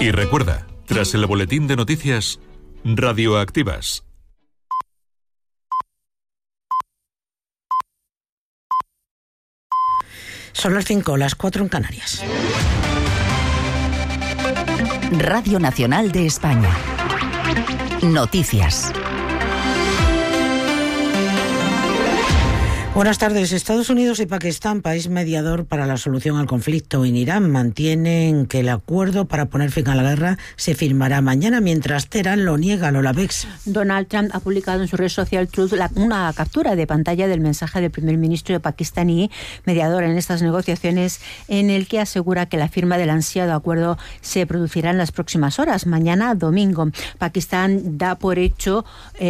Y recuerda, tras el boletín de noticias, Radioactivas. Son las 5, las 4 en Canarias. Radio Nacional de España. Noticias. Buenas tardes. Estados Unidos y Pakistán, país mediador para la solución al conflicto en Irán, mantienen que el acuerdo para poner fin a la guerra se firmará mañana, mientras Teherán lo niega. Lola Bex. Donald Trump ha publicado en su red social Truth una captura de pantalla del mensaje del primer ministro pakistaní, mediador en estas negociaciones, en el que asegura que la firma del ansiado acuerdo se producirá en las próximas horas, mañana domingo. Pakistán da por hecho,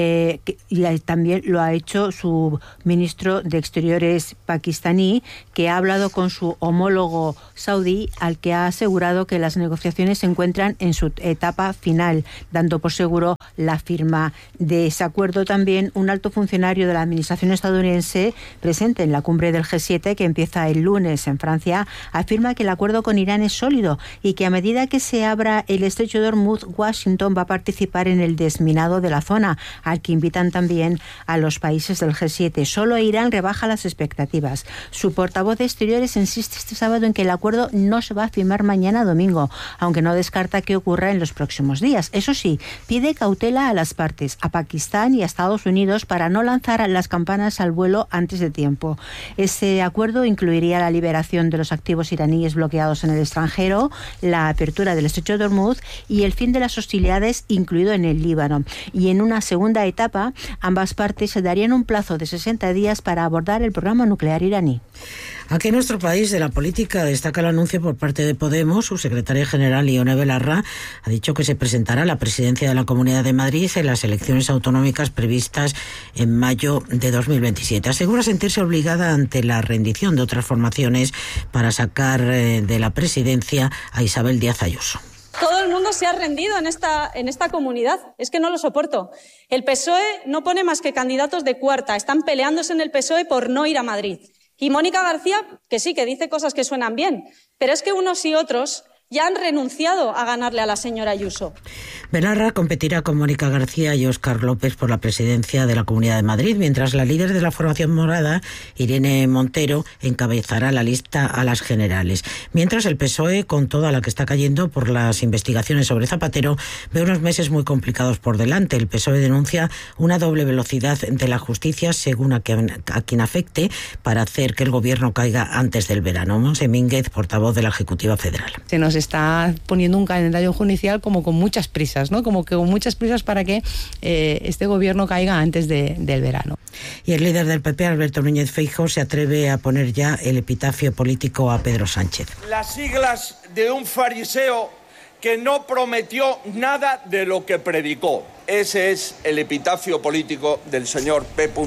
y también lo ha hecho su ministro de Exteriores pakistaní, que ha hablado con su homólogo saudí, al que ha asegurado que las negociaciones se encuentran en su etapa final, dando por seguro la firma de ese acuerdo. También un alto funcionario de la administración estadounidense presente en la cumbre del G7, que empieza el lunes en Francia, afirma que el acuerdo con Irán es sólido y que a medida que se abra el estrecho de Hormuz, Washington va a participar en el desminado de la zona, al que invitan también a los países del G7. Solo Irán baja las expectativas. Su portavoz de Exteriores insiste este sábado en que el acuerdo no se va a firmar mañana domingo, aunque no descarta que ocurra en los próximos días. Eso sí, pide cautela a las partes, a Pakistán y a Estados Unidos, para no lanzar las campanas al vuelo antes de tiempo. Ese acuerdo incluiría la liberación de los activos iraníes bloqueados en el extranjero, la apertura del estrecho de Hormuz y el fin de las hostilidades, incluido en el Líbano. Y en una segunda etapa, ambas partes se darían un plazo de 60 días para abordar el programa nuclear iraní. Aquí en nuestro país, de la política, destaca el anuncio por parte de Podemos. Su secretaria general, Ione Belarra, ha dicho que se presentará a la presidencia de la Comunidad de Madrid en las elecciones autonómicas previstas en mayo de 2027. Asegura sentirse obligada ante la rendición de otras formaciones para sacar de la presidencia a Isabel Díaz Ayuso. Todo el mundo se ha rendido en esta comunidad. Es que no lo soporto. El PSOE no pone más que candidatos de cuarta. Están peleándose en el PSOE por no ir a Madrid. Y Mónica García, que sí, que dice cosas que suenan bien, pero es que unos y otros ya han renunciado a ganarle a la señora Ayuso. Belarra competirá con Mónica García y Óscar López por la presidencia de la Comunidad de Madrid, mientras la líder de la formación morada, Irene Montero, encabezará la lista a las generales. Mientras el PSOE, con toda la que está cayendo por las investigaciones sobre Zapatero, ve unos meses muy complicados por delante. El PSOE denuncia una doble velocidad de la justicia, según a quien afecte, para hacer que el gobierno caiga antes del verano. Monse Mínguez, portavoz de la Ejecutiva Federal. Se nos está poniendo un calendario judicial como con muchas prisas, ¿no? Como que con muchas prisas para que este gobierno caiga antes del verano. Y el líder del PP, Alberto Núñez Feijóo, se atreve a poner ya el epitafio político a Pedro Sánchez. Las siglas de un fariseo que no prometió nada de lo que predicó. Ese es el epitafio político del señor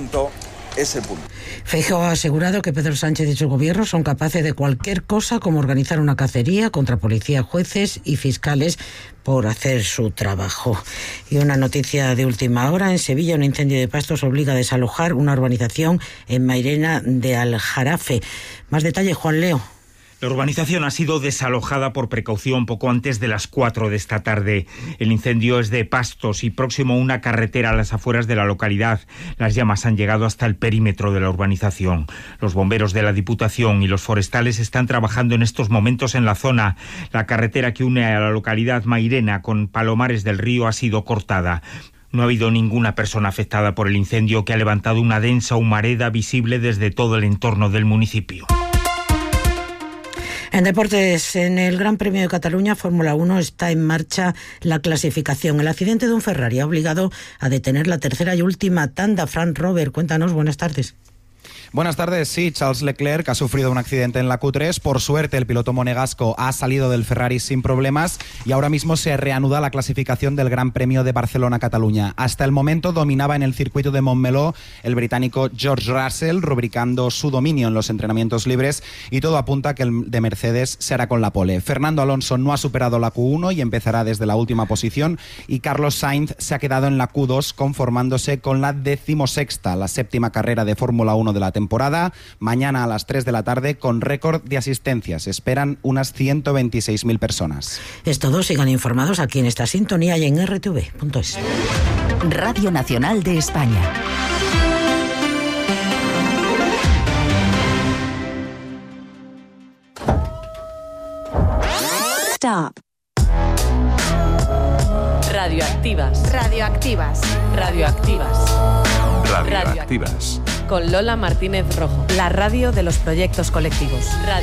P.S. Feijóo ha asegurado que Pedro Sánchez y su gobierno son capaces de cualquier cosa, como organizar una cacería contra policía, jueces y fiscales por hacer su trabajo. Y una noticia de última hora: en Sevilla, un incendio de pastos obliga a desalojar una urbanización en Mairena de Aljarafe. Más detalle, Juan Leo. La urbanización ha sido desalojada por precaución poco antes de las 4 de esta tarde. El incendio es de pastos y próximo a una carretera a las afueras de la localidad. Las llamas han llegado hasta el perímetro de la urbanización. Los bomberos de la Diputación y los forestales están trabajando en estos momentos en la zona. La carretera que une a la localidad Mairena con Palomares del Río ha sido cortada. No ha habido ninguna persona afectada por el incendio, que ha levantado una densa humareda visible desde todo el entorno del municipio. En deportes, en el Gran Premio de Cataluña, Fórmula 1, está en marcha la clasificación. El accidente de un Ferrari ha obligado a detener la tercera y última tanda. Frank Robert, cuéntanos, buenas tardes. Buenas tardes. Sí, Charles Leclerc ha sufrido un accidente en la Q3. Por suerte, el piloto monegasco ha salido del Ferrari sin problemas y ahora mismo se reanuda la clasificación del Gran Premio de Barcelona-Cataluña. Hasta el momento dominaba en el circuito de Montmeló el británico George Russell, rubricando su dominio en los entrenamientos libres, y todo apunta a que el de Mercedes se hará con la pole. Fernando Alonso no ha superado la Q1 y empezará desde la última posición, y Carlos Sainz se ha quedado en la Q2, conformándose con la 16ª, la séptima carrera de Fórmula 1 de la temporada, temporada. Mañana a las 3 de la tarde con récord de asistencia. Se esperan unas 126.000 personas. Es todo. Sigan informados aquí en esta sintonía y en rtv.es. Radio Nacional de España. Stop. Radioactivas. Radioactivas. Radioactivas. Radioactivas. Con Lola Martínez Rojo. La radio de los proyectos colectivos.